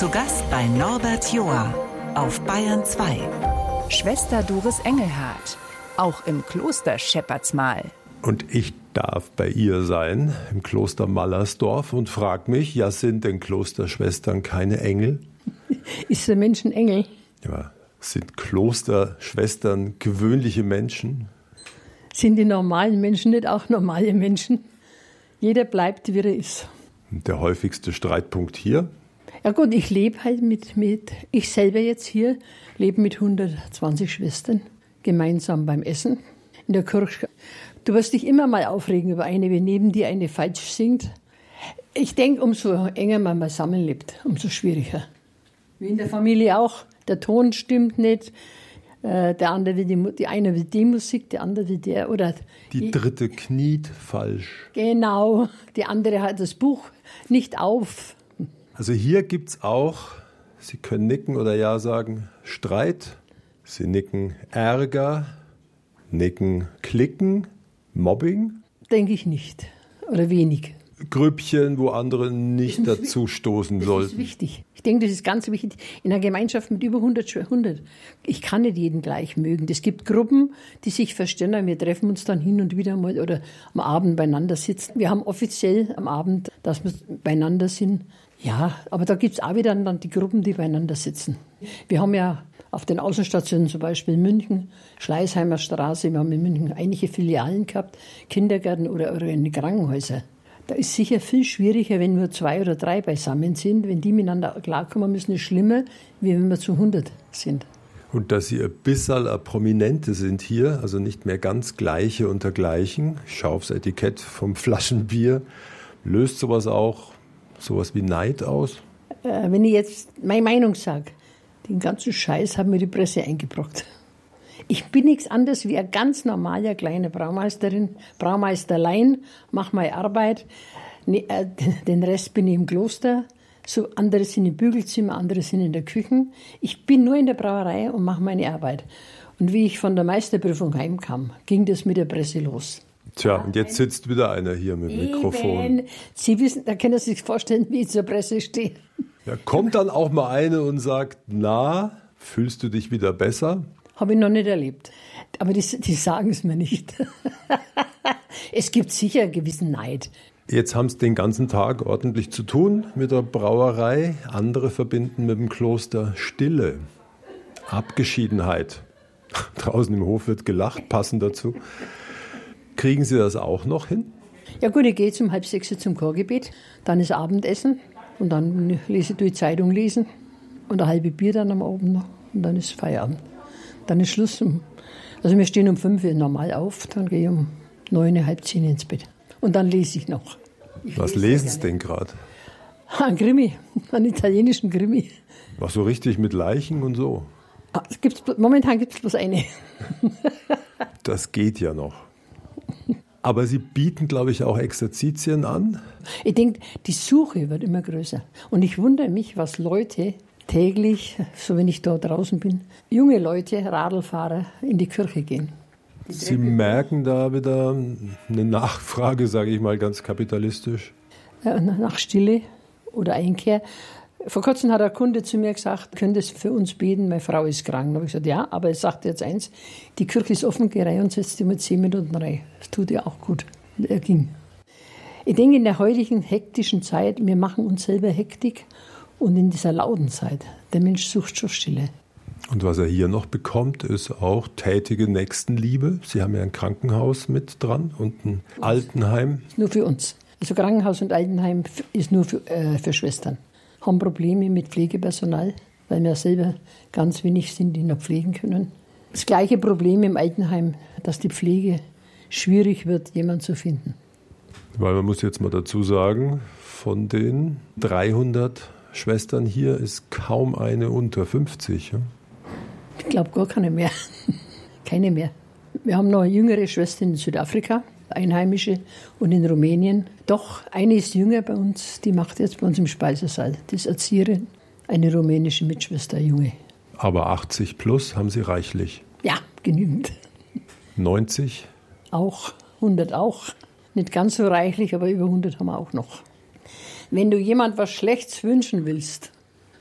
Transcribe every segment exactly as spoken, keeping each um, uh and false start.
Zu Gast bei Norbert Joa auf Bayern zwei. Schwester Doris Engelhardt. Auch im Kloster scheppert's mal. Und ich darf bei ihr sein, im Kloster Mallersdorf, und frag mich, ja, sind denn Klosterschwestern keine Engel? Ist der Mensch ein Engel? Ja, sind Klosterschwestern gewöhnliche Menschen? Sind die normalen Menschen nicht auch normale Menschen? Jeder bleibt, wie er ist. Und der häufigste Streitpunkt hier? Ja gut, ich lebe halt mit, mit, ich selber jetzt hier, lebe mit hundertzwanzig Schwestern, gemeinsam beim Essen in der Kirche. Du wirst dich immer mal aufregen über eine, wenn neben dir eine falsch singt. Ich denke, umso enger man beisammen lebt, umso schwieriger. Wie in der Familie auch. Der Ton stimmt nicht. Äh, der andere will die, die eine will die Musik, der andere will der. Oder die, die dritte kniet falsch. Genau. Die andere hat das Buch nicht auf. Also hier gibt es auch, Sie können nicken oder ja sagen, Streit. Sie nicken Ärger, nicken Klicken, Mobbing. Denke ich nicht. Oder wenig. Grüppchen, wo andere nicht dazu stoßen sollten. Das ist wichtig. Ich denke, das ist ganz wichtig. In einer Gemeinschaft mit über hundert, hundert. Ich kann nicht jeden gleich mögen. Es gibt Gruppen, die sich verstehen. Wir treffen uns dann hin und wieder mal oder am Abend beieinander sitzen. Wir haben offiziell am Abend, dass wir beieinander sind. Ja, aber da gibt es auch wieder dann die Gruppen, die beieinander sitzen. Wir haben ja auf den Außenstationen zum Beispiel in München, Schleißheimer Straße, wir haben in München einige Filialen gehabt, Kindergärten oder Krankenhäuser. Da ist sicher viel schwieriger, wenn nur zwei oder drei beisammen sind. Wenn die miteinander klarkommen müssen, ist schlimmer, wie wenn wir zu hundert sind. Und dass Sie ein bisschen Prominente sind hier, also nicht mehr ganz Gleiche unter Gleichen. Ich schaue aufs Etikett vom Flaschenbier. Löst sowas auch sowas wie Neid aus? Äh, wenn ich jetzt meine Meinung sage, den ganzen Scheiß hat mir die Presse eingebrockt. Ich bin nichts anderes wie ein ganz normaler kleiner Braumeisterin, Braumeisterlein, mache meine Arbeit. Den Rest bin ich im Kloster. So, andere sind im Bügelzimmer, andere sind in der Küche. Ich bin nur in der Brauerei und mache meine Arbeit. Und wie ich von der Meisterprüfung heimkam, ging das mit der Presse los. Tja, und jetzt sitzt wieder einer hier mit dem Mikrofon. Eben. Sie wissen, da können Sie sich vorstellen, wie ich zur Presse stehe. Ja, kommt dann auch mal eine und sagt, na, fühlst du dich wieder besser? Habe ich noch nicht erlebt. Aber die, die sagen es mir nicht. Es gibt sicher einen gewissen Neid. Jetzt haben Sie den ganzen Tag ordentlich zu tun mit der Brauerei. Andere verbinden mit dem Kloster Stille, Abgeschiedenheit. Draußen im Hof wird gelacht, passend dazu. Kriegen Sie das auch noch hin? Ja gut, ich gehe um halb sechs zum Chorgebet, dann ist Abendessen und dann lese ich die Zeitung lesen und ein halbes Bier dann am Abend noch und dann ist Feierabend. Dann ist Schluss. Also wir stehen um fünf Uhr normal auf, dann gehe ich um neun, halb zehn ins Bett. Und dann lese ich noch. Ich Was lese lesen Sie denn gerade? Ein Krimi, einen italienischen Krimi. Was so richtig mit Leichen und so? Ah, gibt's, momentan gibt es bloß eine. Das geht ja noch. Aber Sie bieten, glaube ich, auch Exerzitien an? Ich denke, die Suche wird immer größer. Und ich wundere mich, was Leute täglich, so wenn ich da draußen bin, junge Leute, Radlfahrer, in die Kirche gehen. Die Sie merken da wieder eine Nachfrage, sage ich mal ganz kapitalistisch. Nach Stille oder Einkehr. Vor kurzem hat ein Kunde zu mir gesagt, könntest du für uns beten, meine Frau ist krank. Da habe ich gesagt, ja, aber er sagt jetzt eins, die Kirche ist offen, geh rein und setz dich mal zehn Minuten rein. Das tut ihr auch gut. Und er ging. Ich denke, in der heutigen hektischen Zeit, wir machen uns selber Hektik und in dieser lauten Zeit, der Mensch sucht schon Stille. Und was er hier noch bekommt, ist auch tätige Nächstenliebe. Sie haben ja ein Krankenhaus mit dran und ein Altenheim. Nur für uns. Also Krankenhaus und Altenheim ist nur für, äh, für Schwestern. Haben Probleme mit Pflegepersonal, weil wir selber ganz wenig sind, die noch pflegen können. Das gleiche Problem im Altenheim, dass die Pflege schwierig wird, jemanden zu finden. Weil man muss jetzt mal dazu sagen, von den dreihundert Schwestern hier ist kaum eine unter fünfzig. Ja? Ich glaube gar keine mehr. Keine mehr. Wir haben noch eine jüngere Schwester in Südafrika, Einheimische, und in Rumänien. Doch, eine ist jünger bei uns, die macht jetzt bei uns im Speisesaal. Die ist Erzieherin, eine rumänische Mitschwester, junge. Aber achtzig plus haben Sie reichlich. Ja, genügend. neunzig? Auch, hundert auch. Nicht ganz so reichlich, aber über hundert haben wir auch noch. Wenn du jemand was Schlechtes wünschen willst,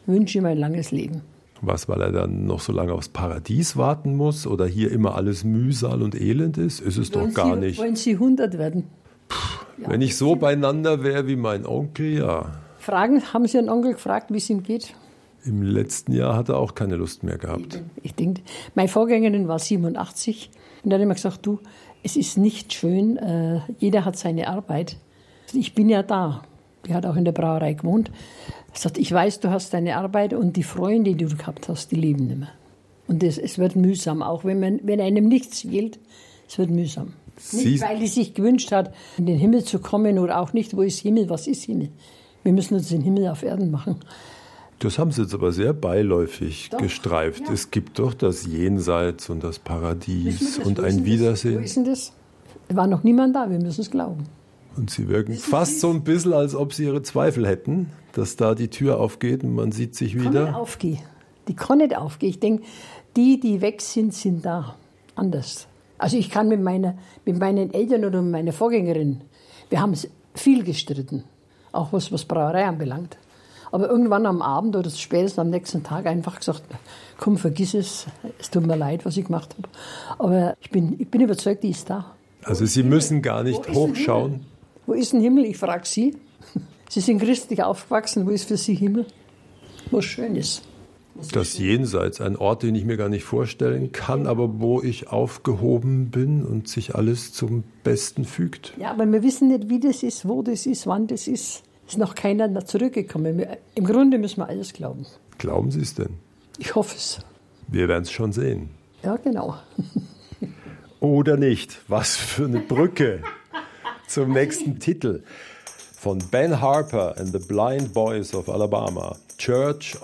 wünsche ihm ein langes Leben. Was, weil er dann noch so lange aufs Paradies warten muss oder hier immer alles Mühsal und Elend ist? Ist es wollen doch gar Sie, nicht. Wollen Sie hundert werden? Puh, ja, wenn ich so beieinander wäre wie mein Onkel, ja. Fragen, haben Sie Ihren Onkel gefragt, wie es ihm geht? Im letzten Jahr hat er auch keine Lust mehr gehabt. Ich denke, meine Vorgängerin war siebenundachtzig und dann hat er immer gesagt, du, es ist nicht schön, äh, jeder hat seine Arbeit. Ich bin ja da. Die hat auch in der Brauerei gewohnt. Er sagt, ich weiß, du hast deine Arbeit und die Freunde, die du gehabt hast, die leben nicht mehr. Und das, es wird mühsam, auch wenn, man, wenn einem nichts fehlt, es wird mühsam. Sie nicht, weil die sich gewünscht hat, in den Himmel zu kommen oder auch nicht, wo ist Himmel, was ist Himmel? Wir müssen uns den Himmel auf Erden machen. Das haben Sie jetzt aber sehr beiläufig doch gestreift. Ja. Es gibt doch das Jenseits und das Paradies das? und ein Wiedersehen. Wo ist denn das? Da war noch niemand da, wir müssen es glauben. Und Sie wirken fast so ein bisschen, als ob Sie Ihre Zweifel hätten, dass da die Tür aufgeht und man sieht sich wieder. Die kann nicht aufgehen. Die kann nicht aufgehen. Ich denke, die, die weg sind, sind da. Anders. Also ich kann mit, meiner, mit meinen Eltern oder mit meiner Vorgängerin, wir haben viel gestritten. Auch was, was Brauerei anbelangt. Aber irgendwann am Abend oder spätestens am nächsten Tag einfach gesagt, komm, vergiss es, es tut mir leid, was ich gemacht habe. Aber ich bin, ich bin überzeugt, die ist da. Also Sie müssen gar nicht hochschauen. Wo ist ein Himmel? Ich frage Sie. Sie sind christlich aufgewachsen, wo ist für Sie Himmel? Was schön ist. Das Jenseits, ein Ort, den ich mir gar nicht vorstellen kann, aber wo ich aufgehoben bin und sich alles zum Besten fügt. Ja, aber wir wissen nicht, wie das ist, wo das ist, wann das ist. Ist noch keiner zurückgekommen. Im Grunde müssen wir alles glauben. Glauben Sie es denn? Ich hoffe es. Wir werden es schon sehen. Ja, genau. Oder nicht? Was für eine Brücke zum nächsten Titel. Von Ben Harper and the Blind Boys of Alabama. Church